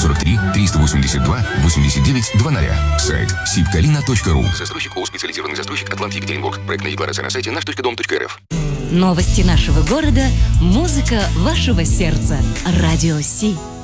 943 382 89 00. Сайт sipkalina.ru. Застройщик ООО «Специализированный застройщик Атлант Екатеринбург». Проектная декларация на сайте наш.дом.рф. Новости нашего города, музыка вашего сердца. Радио Си.